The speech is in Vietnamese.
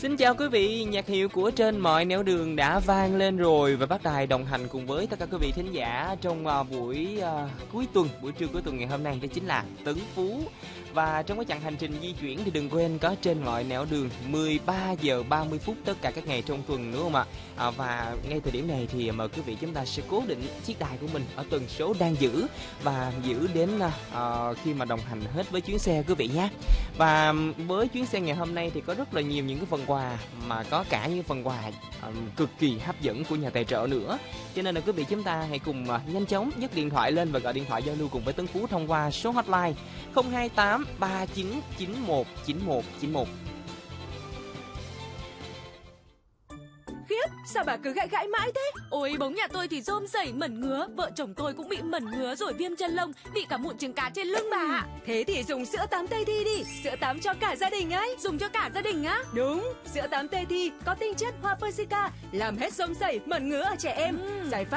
Xin chào quý vị, nhạc hiệu của trên mọi nẻo đường đã vang lên rồi và bắt đài đồng hành cùng với tất cả quý vị thính giả trong buổi cuối tuần, buổi trưa cuối tuần ngày hôm nay, đó chính là Tấn Phú. Và trong cái chặng hành trình di chuyển thì đừng quên có trên mọi nẻo đường 13 giờ 30 phút tất cả các ngày trong tuần, đúng không ạ? Và ngay thời điểm này thì mời quý vị chúng ta sẽ cố định chiếc đài của mình ở tần số đang giữ và giữ đến khi mà đồng hành hết với chuyến xe quý vị nhé. Và với chuyến xe ngày hôm nay thì có rất là nhiều những cái phần quà, mà có cả những phần quà cực kỳ hấp dẫn của nhà tài trợ nữa. Cho nên là quý vị chúng ta hãy cùng nhanh chóng nhấc điện thoại lên và gọi điện thoại giao lưu cùng với Tấn Phú thông qua số hotline 028 39 91 91 91. Khiếp, sao bà cứ gãi gãi mãi thế? Ôi, bóng nhà tôi thì rôm rẩy mẩn ngứa. Vợ chồng tôi cũng bị mẩn ngứa rồi viêm chân lông, bị cả mụn trứng cá trên lưng bà ạ. Thế thì dùng sữa tắm Tây Thi đi. Sữa tắm cho cả gia đình ấy. Dùng cho cả gia đình á? Đúng, sữa tắm Tây Thi có tinh chất hoa persica, làm hết rôm rẩy mẩn ngứa ở trẻ em. Giải pháp